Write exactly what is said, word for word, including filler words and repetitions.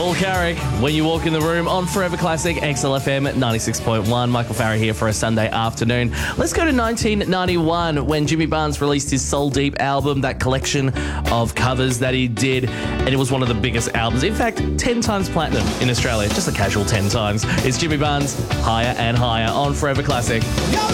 Paul Carrick, When You Walk in the Room on Forever Classic, X L F M ninety-six point one. Michael Farah here for a Sunday afternoon. Let's go to nineteen ninety-one when Jimmy Barnes released his Soul Deep album, that collection of covers that he did, and it was one of the biggest albums. In fact, ten times platinum in Australia, just a casual ten times. It's Jimmy Barnes, Higher and Higher on Forever Classic. Yo,